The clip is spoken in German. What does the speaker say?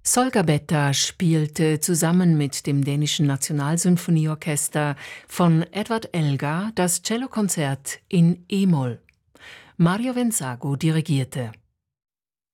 Solga Betta spielte zusammen mit dem dänischen Nationalsinfonieorchester von Edvard Elgar das Cellokonzert in E-Moll. Mario Venzago dirigierte.